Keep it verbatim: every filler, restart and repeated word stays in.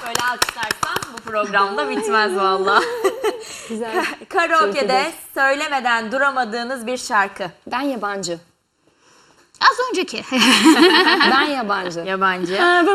şöyle alkışlarsam bu programda bitmez valla. Güzel. Karaoke'de söylemeden duramadığınız bir şarkı. Ben yabancı. Az önceki. Ben yabancı. Yabancı.